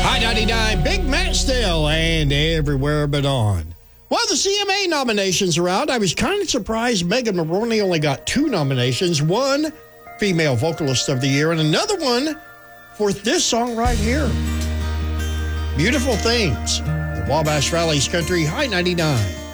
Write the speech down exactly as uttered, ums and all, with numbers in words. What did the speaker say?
High ninety-nine, Big Matt Still, and Everywhere But On. While the C M A nominations are out, I was kind of surprised Megan Mulroney only got two nominations. One, Female Vocalist of the Year, and another one for this song right here. Beautiful Things. The Wabash Valley's Country High ninety-nine.